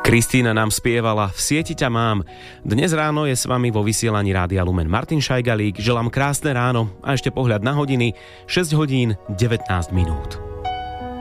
Kristína nám spievala V sieti ťa mám. Dnes ráno je s vami vo vysielaní Rádia Lumen Martin Šajgalík. Želám krásne ráno a ešte pohľad na hodiny. 6 hodín 19 minút.